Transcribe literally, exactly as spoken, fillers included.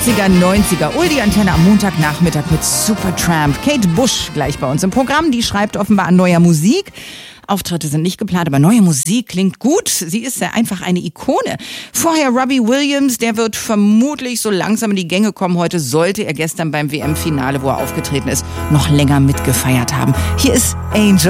achtziger, neunziger. Uli Antenne am Montagnachmittag mit Supertramp. Kate Bush gleich bei uns im Programm. Die schreibt offenbar an neuer Musik. Auftritte sind nicht geplant, aber neue Musik klingt gut. Sie ist ja einfach eine Ikone. Vorher Robbie Williams, der wird vermutlich so langsam in die Gänge kommen. Heute sollte er gestern beim W M-Finale, wo er aufgetreten ist, noch länger mitgefeiert haben. Hier ist Angel.